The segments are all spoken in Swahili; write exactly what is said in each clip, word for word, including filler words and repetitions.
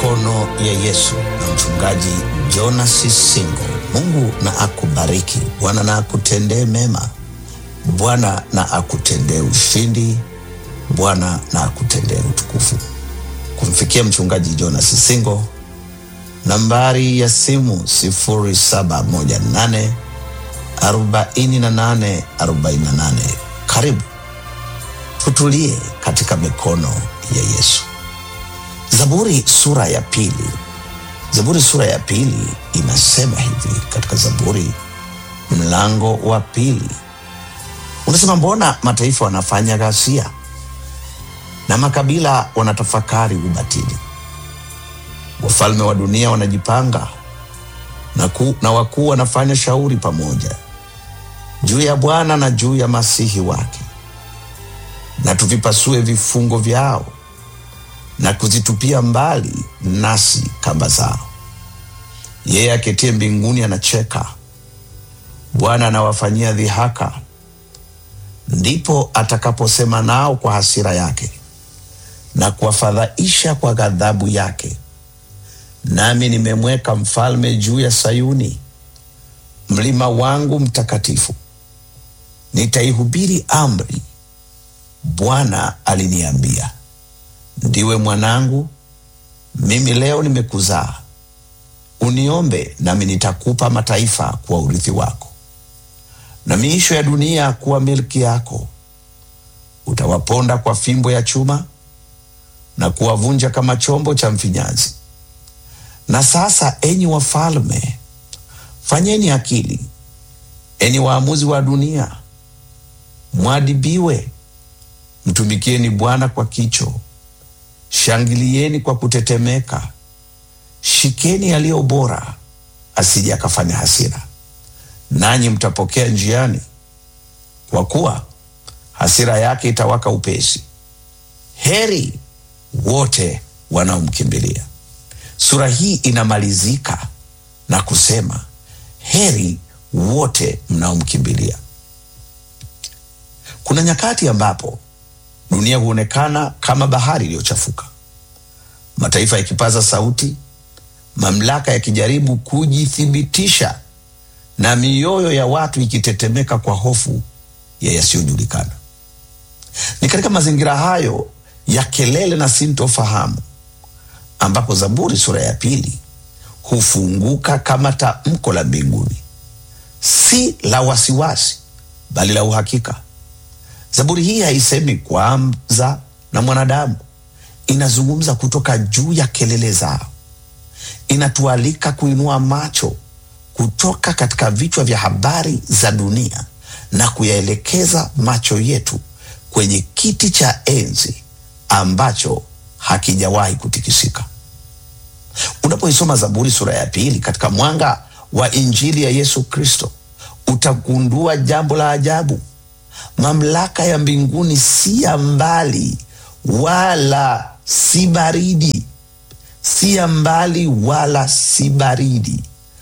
Mikono ya Yesu na mchungaji Jonas Singo. Mungu na akubariki. Bwana na akutendee mema. Bwana na akutendee ushindi. Bwana na akutendee utukufu. Kumfikia mchungaji Jonas Singo, nambari ya simu sifuri saba moja nane arobaini na nane arobaini na nane. Karibu tutulie katika mikono ya Yesu. Zaburi sura ya pili. Zaburi sura ya pili inasema hivi katika Zaburi mlango wa pili. Unasema, mbona mataifa wanafanya ghasia na makabila wanatafakari ubatili? Wafalme wa dunia wanajipanga na, ku, na wakuu wanafanya shauri pamoja juu ya Bwana na juu ya masihi wake, na tuvipasue vifungo vyao na kuzitupia mbali nasi kamba zao. Yeye aketie mbinguni anacheka, Bwana anawafanyia dhihaka. Ndipo atakaposema nao kwa hasira yake na kuwafadhaisha kwa ghadhabu yake. Nami nimemweka mfalme juu ya Sayuni, mlima wangu mtakatifu. Nitaihubiri amri. Bwana aliniambia, ndiwe mwanangu, mimi leo nimekuzaa. Uniombe nami nitakupa mataifa kuwa urithi wako, na miisho ya dunia kuwa milki yako. Utawaponda kwa fimbo ya chuma na kuwavunja kama chombo cha mfinyanzi. Na sasa, enyi wafalme, fanyeni akili. Enyi waamuzi wa dunia, mwadibiwe. Mtumikieni Bwana kwa kicho, shangilieni kwa kutetemeka. Shikeni yaliyo bora, asije akafanya hasira, nanyi mtapokea njiani, kwa kuwa hasira yake itawaka upesi. Heri wote wanaomkimbilia. Sura hii inamalizika na kusema, heri wote mnaomkimbilia. Kuna nyakati ambapo dunia huonekana kama bahari iliyochafuka, mataifa yakipaza sauti, mamlaka yakijaribu kujithibitisha, na mioyo ya watu ikitetemeka kwa hofu ya yasiyojulikana. Ni katika mazingira hayo ya kelele na sintofahamu ambapo Zaburi sura ya pili hufunguka kama tamko la mbinguni, si la wasiwasi bali la uhakika. Zaburi hii haisemi kwanza na mwanadamu, inazungumza kutoka juu ya kelele zao. Inatualika kuinua macho kutoka katika vichwa vya habari za dunia na kuyaelekeza macho yetu kwenye kiti cha enzi ambacho hakijawahi kutikisika. Unapoisoma Zaburi sura ya pili katika mwanga wa Injili ya Yesu Kristo, utagundua jambo la ajabu. Mamlaka ya mbinguni si ya mbali wala si baridi. Si ya mbali wala si baridi.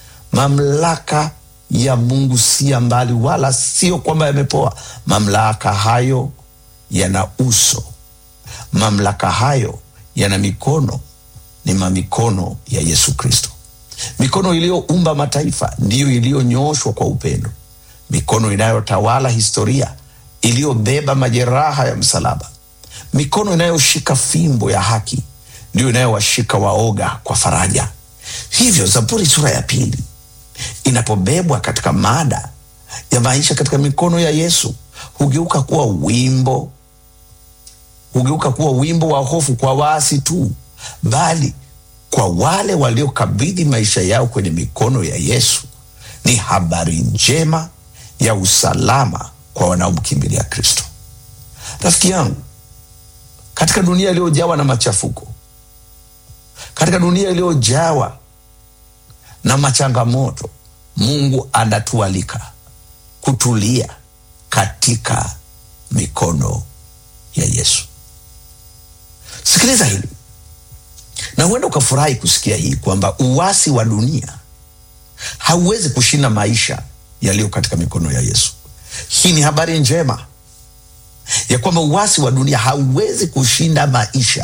Mamlaka ya Mungu si ya mbali wala sio kwamba yamepoa. Mamlaka hayo yana uso. Mamlaka hayo yana mikono. Ni mamikono ya Yesu Kristo. Mikono iliyoumba mataifa ndiyo iliyonyooshwa kwa upendo. Mikono inayotawala historia, iliyobeba majeraha ya msalaba. Mikono inayoshika fimbo ya haki ndiyo inayowashika waoga kwa faraja. Hivyo Zaburi sura ya pili inapobebwa katika mada ya maisha katika mikono ya Yesu, hugeuka kuwa wimbo hugeuka kuwa wimbo wa hofu kwa waasi tu, bali kwa wale waliokabidhi maisha yao kwenye mikono ya Yesu ni habari njema ya usalama kwa wanaomkimbilia Kristo. Rafiki yangu, katika dunia iliyojawa na machafuko, katika dunia iliyojawa na machangamoto, Mungu anatualika kutulia katika mikono ya Yesu. Sikiliza hili, na huenda ukafurahi kusikia hii, kwamba uasi wa dunia hauwezi kushinda maisha yaliyo katika mikono ya Yesu. Hii ni habari njema ya kwamba uasi wa dunia hauwezi kushinda maisha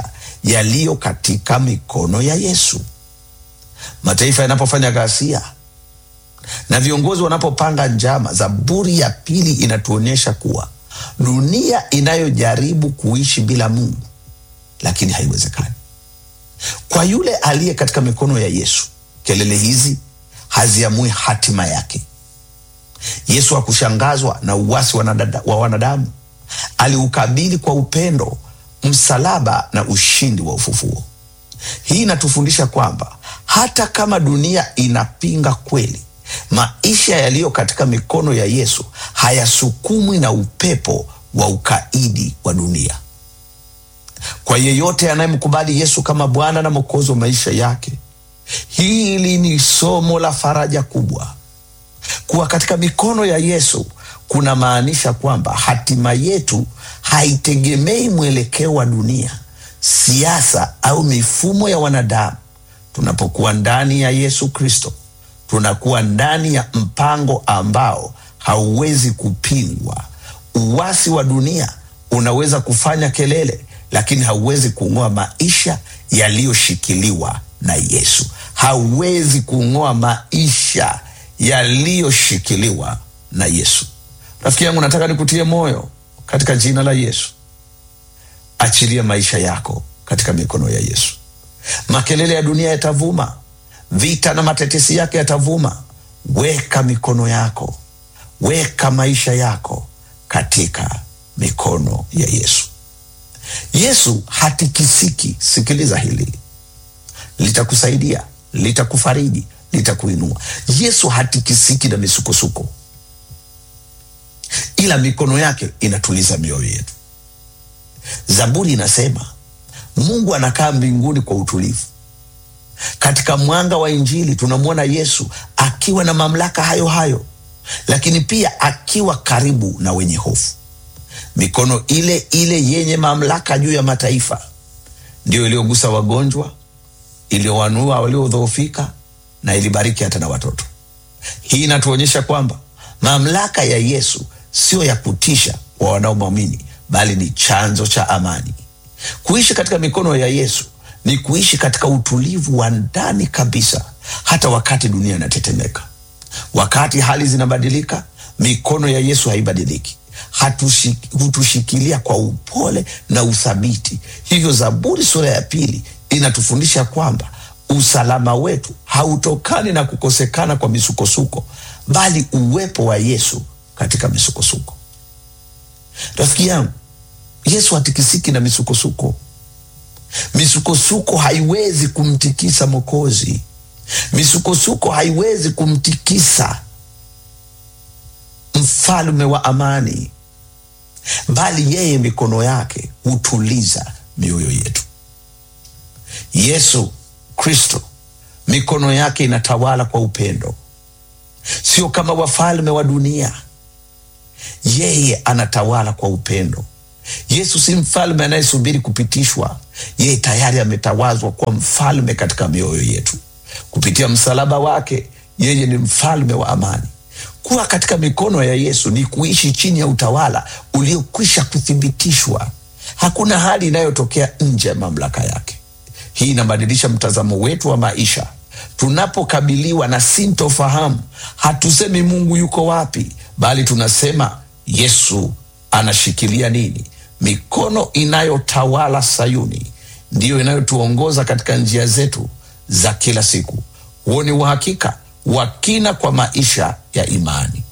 yaliyo katika mikono ya Yesu. Mataifa yanapofanya ghasia na viongozi wanapopanga njama, Zaburi ya pili inatuonyesha kuwa dunia inayojaribu kuishi bila Mungu, lakini haiwezekani. Kwa yule aliye katika mikono ya Yesu, kelele hizi haziamui hatima yake. Yesu hakushangazwa na uasi wa wanadamu. Aliukabili kwa upendo, msalaba na ushindi wa ufufuo. Hii inatufundisha kwamba hata kama dunia inapinga kweli, maisha yaliyo katika mikono ya Yesu hayasukumwi na upepo wa ukaidi wa dunia. Kwa yeyote anayemkubali Yesu kama Bwana na Mwokozi wa maisha yake, hili ni somo la faraja kubwa. Kuwa katika mikono ya Yesu kuna maanisha kwamba hatima yetu haitegemei mwelekeo wa dunia, siasa au mifumo ya wanadamu. Tunapokuwa ndani ya Yesu Kristo, tunakuwa ndani ya mpango ambao hauwezi kupingwa. Uasi wa dunia unaweza kufanya kelele, lakini hauwezi kung'oa maisha yaliyoshikiliwa na Yesu. Hauwezi kung'oa maisha yaliyoshikiliwa na Yesu. Rafiki yangu, nataka nikutie moyo katika jina la Yesu. Achilia maisha yako katika mikono ya Yesu. Makelele ya dunia yatavuma, vita na matetesi yake yatavuma. Weka mikono yako, weka maisha yako katika mikono ya Yesu. Yesu hatikisiki. Sikiliza hili, litakusaidia, litakufariji, litakuinua. Yesu hatikisiki na misukosuko, ila mikono yake inatuliza mioyo yetu. Zaburi inasema Mungu anakaa mbinguni kwa utulivu. Katika mwanga wa Injili tunamwona Yesu akiwa na mamlaka hayo hayo, lakini pia akiwa karibu na wenye hofu. Mikono ile ile yenye mamlaka juu ya mataifa ndio iliyogusa wagonjwa, iliyowanua waliodhoofika, na ilibariki hata na watoto. Hii inatuonyesha kwamba mamlaka ya Yesu sio ya kutisha kwa wanaomwamini, bali ni chanzo cha amani. Kuishi katika mikono ya Yesu ni kuishi katika utulivu wa ndani kabisa, hata wakati dunia inatetemeka. Wakati hali zinabadilika, mikono ya Yesu haibadiliki. Hutushikilia kwa upole na uthabiti. Hivyo Zaburi sura ya pili inatufundisha kwamba usalama wetu hautokani na kukosekana kwa misukosuko, bali uwepo wa Yesu katika misukosuko. Rafiki yangu, Yesu hatikisiki na misukosuko. Misukosuko haiwezi kumtikisa Mwokozi. Misukosuko haiwezi kumtikisa mfalme wa amani, bali yeye mikono yake hutuliza mioyo yetu. Yesu Kristo, mikono yake inatawala kwa upendo. Sio kama wafalme wa dunia. Yeye anatawala kwa upendo. Yesu si mfalme anayesubiri kupitishwa. Yeye tayari ametawazwa kwa mfalme katika mioyo yetu. Kupitia msalaba wake, yeye ni mfalme wa amani. Kuwa katika mikono ya Yesu ni kuishi chini ya utawala uliokwisha kuthibitishwa. Hakuna hali inayotokea nje ya mamlaka yake. Hii inabadilisha mtazamo wetu wa maisha. Tunapokabiliwa na sintofahamu, hatusemi Mungu yuko wapi, bali tunasema Yesu anashikilia nini? Mikono inayotawala Sayuni ndiyo inayotuongoza katika njia zetu za kila siku. Huo ni uhakika wa kina kwa maisha ya imani.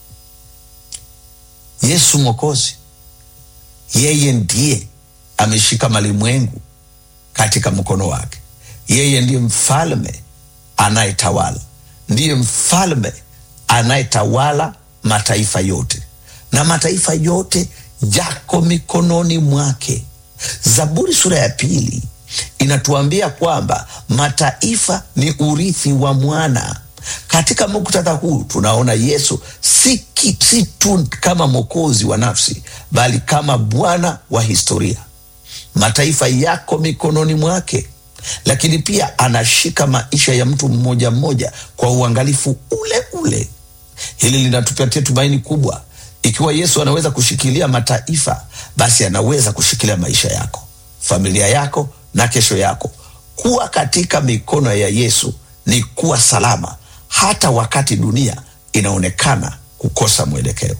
Yesu Mwokozi, yeye ndiye ameshika malimwengu katika mkono wake. Yeye ndiye mfalme anayetawala, ndiye mfalme anayetawala mataifa yote, na mataifa yote yako mikononi mwake. Zaburi sura ya pili inatuambia kwamba mataifa ni urithi wa mwana. Katika muktadha huu tunaona Yesu si, si tu kama Mwokozi wa nafsi, bali kama Bwana wa historia. Mataifa yako mikononi mwake, lakini pia anashika maisha ya mtu mmoja mmoja kwa uangalifu ule ule. Hili linatupatia tumaini kubwa. Ikiwa Yesu anaweza kushikilia mataifa, basi anaweza kushikilia maisha yako, familia yako na kesho yako. Kuwa katika mikono ya Yesu ni kuwa salama, hata wakati dunia inaonekana kukosa mwelekeo.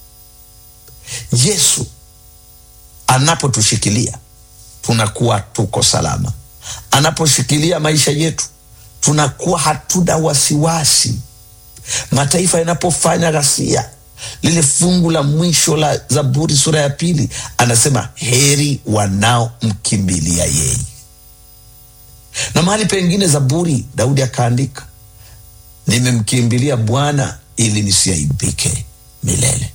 Yesu anapotushikilia, tunakuwa tuko salama. Anaposhikilia maisha yetu, tunakuwa hatuna wasiwasi. Mataifa yanapofanya ghasia, lile fungu la mwisho la Zaburi sura ya pili anasema heri wanaomkimbilia yeye. Na mahali pengine Zaburi Daudi akaandika, nimemkimbilia Bwana ili nisiaibike milele.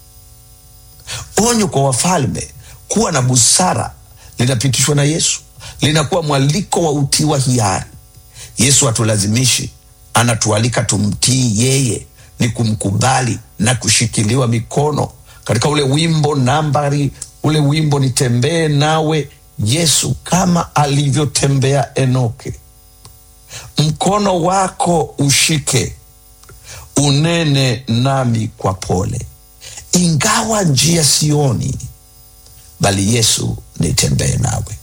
Onyo kwa wafalme kuwa na busara linapitishwa na Yesu, linakuwa mwaliko wa utii wa hiari. Yesu hatulazimishi, anatualika tumtii yeye, ni kumkubali na kushikiliwa mikono. Katika ule wimbo nambari, ule wimbo nitembee nawe Yesu kama alivyotembea Enoke, mkono wako ushike, unene nami kwa pole, ingawa njia sioni, bali Yesu nitembee nawe.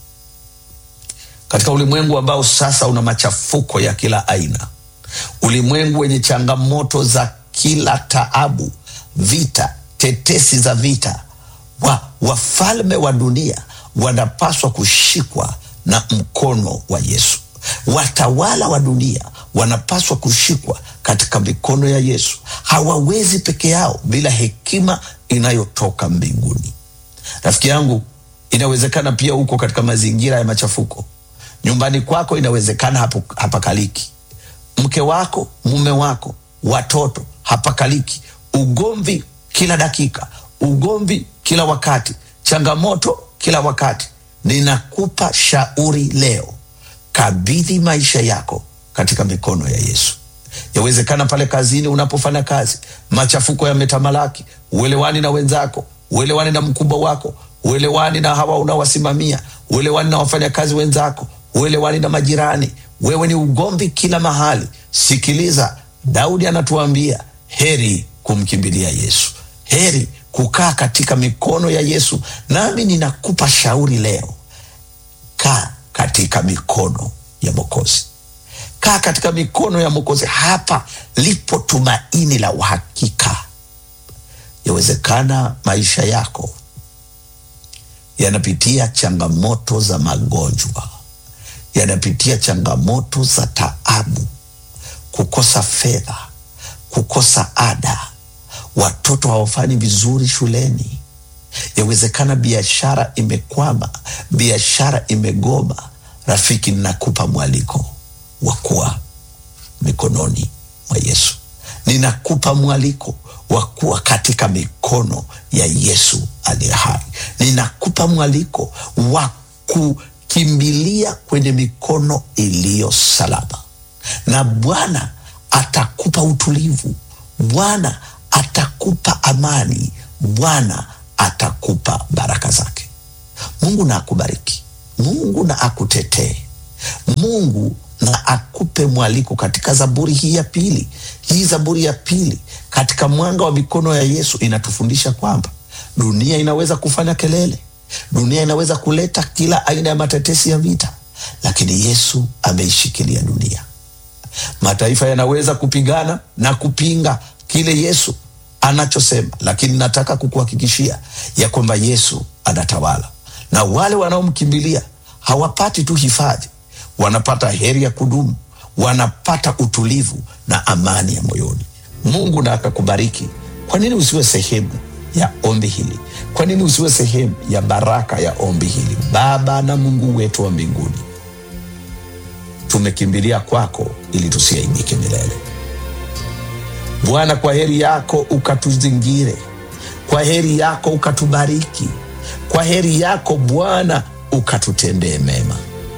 Katika ulimwengu ambao sasa una machafuko ya kila aina, ulimwengu wenye changamoto za kila taabu, vita, tetesi za vita, wa wafalme wa dunia wanapaswa kushikwa na mkono wa Yesu. Watawala wa dunia wanapaswa kushikwa katika mikono ya Yesu. Hawawezi peke yao bila hekima inayotoka mbinguni. Rafiki yangu, inawezekana pia uko katika mazingira ya machafuko. Nyumbani kwako inawezekana hapo hapakaliki. Mke wako, mume wako, watoto hapakaliki. Ugomvi kila dakika, ugomvi kila wakati, changamoto kila wakati. Ninakupa shauri leo, kabidhi maisha yako katika mikono ya Yesu. Yawezekana pale kazini unapofanya kazi, machafuko yametamalaki, uelewani na wenzako, uelewani na mkubwa wako, uelewani na hawa unawasimamia, uelewani na wafanyakazi wenzako, uelewani na majirani. Wewe ni ugomvi kila mahali. Sikiliza, Daudi anatuambia heri kumkimbilia Yesu, heri kukaa katika mikono ya Yesu. Nami ninakupa shauri leo, kaa katika mikono ya Mwokozi. Kaa katika mikono ya Mwokozi. Hapa lipo tumaini la uhakika. Yawezekana maisha yako yanapitia changamoto za magonjwa, yanapitia changamoto za taabu, kukosa fedha, kukosa ada, watoto hawafanyi vizuri shuleni. Yawezekana biashara imekwama, biashara imegoma. Rafiki, ninakupa mwaliko wa kuwa mikononi mwa Yesu. Ninakupa mwaliko wa kuwa katika mikono ya Yesu aliye hai. Ninakupa mwaliko wa kukimbilia kwenye mikono iliyo salama. Na Bwana atakupa utulivu, Bwana atakupa amani, Bwana atakupa baraka zake. Mungu na akubariki, Mungu na akutetee, Mungu na akupe mwaliko katika Zaburi hii ya pili. Hii Zaburi ya pili katika mwanga wa mikono ya Yesu inatufundisha kwamba dunia inaweza kufanya kelele, dunia inaweza kuleta kila aina ya matetesi ya vita, lakini Yesu ameishikilia dunia. Mataifa yanaweza kupigana na kupinga kile Yesu anachosema, lakini nataka kukuhakikishia ya kwamba Yesu anatawala. Na wale wanaomkimbilia hawapati tu hifadhi, wanapata heri ya kudumu, wanapata utulivu na amani ya moyoni. Mungu na akakubariki. Kwa nini usiwe sehemu ya ombi hili? Kwa nini usiwe sehemu ya baraka ya ombi hili? Baba na Mungu wetu wa mbinguni, tumekimbilia kwako ili tusiaibike milele. Bwana, kwa heri yako ukatuzingire, kwa heri yako ukatubariki, kwa heri yako Bwana ukatutendee mema.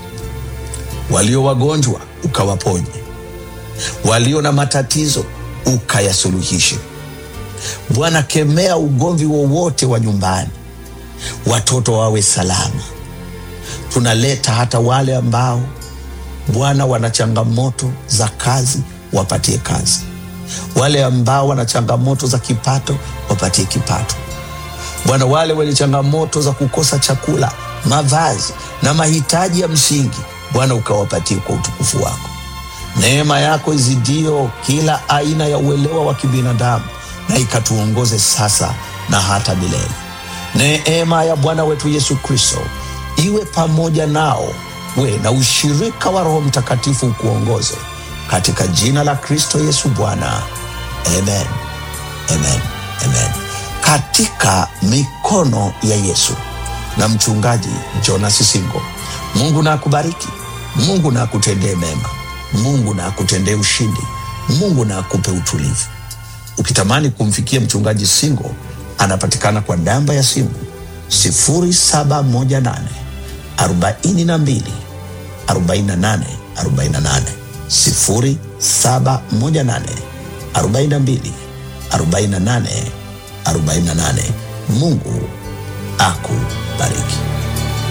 Walio wagonjwa ukawaponye, walio na matatizo ukayasuluhishe. Bwana, kemea ugomvi wowote wa nyumbani, watoto wawe salama. Tunaleta hata wale ambao Bwana wana changamoto za kazi, wapatie kazi. Wale ambao wana changamoto za kipato, wapatie kipato. Bwana, wale wenye changamoto za kukosa chakula, mavazi na mahitaji ya msingi, Bwana ukawapatie kwa utukufu wako. Neema yako izidio kila aina ya uelewa wa kibinadamu na ikatuongoze sasa na hata milele. Neema ya Bwana wetu Yesu Kristo iwe pamoja nao, we na ushirika wa Roho Mtakatifu ukuongoze, katika jina la Kristo Yesu Bwana. Amen. Amen. Amen. Katika mikono ya Yesu na mchungaji Jonas Singo. Mungu na akubariki. Mungu na akutendee mema. Mungu na akutendee ushindi. Mungu na akupe utulivu. Ukitamani kumfikia mchungaji Singo, anapatikana kwa namba ya simu sifuri saba moja nane arobaini na mbili arobaini na nane arobaini na nane, sifuri saba moja nane arobaini na mbili arobaini na nane arobaini na nane. Mungu akubariki.